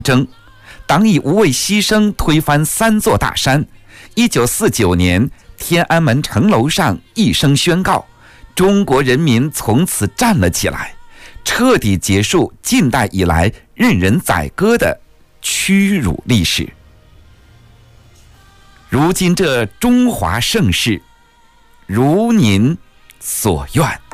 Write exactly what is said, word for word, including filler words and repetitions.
争，党以无畏牺牲推翻三座大山。一九四九年，天安门城楼上一声宣告，中国人民从此站了起来，彻底结束近代以来任人宰割的屈辱历史。如今这中华盛世，如您所愿。